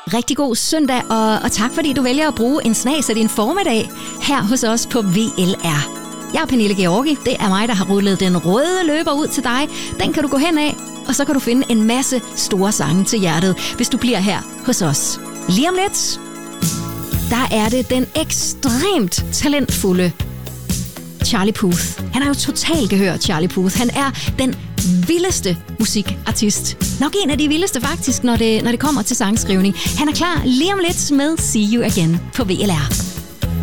Rigtig god søndag, og tak fordi du vælger at bruge en snas af din formiddag her hos os på VLR. Jeg er Pernille Georgi. Det er mig, der har rullet den røde løber ud til dig. Den kan du gå hen af, og så kan du finde en masse store sange til hjertet, hvis du bliver her hos os. Lige om lidt, der er det den ekstremt talentfulde Charlie Puth. Han er jo totalt gehør, Charlie Puth. Han er den vildeste musikartist. Nok en af de vildeste faktisk, når det kommer til sangskrivning. Han er klar lige om lidt med See You Again på VLR.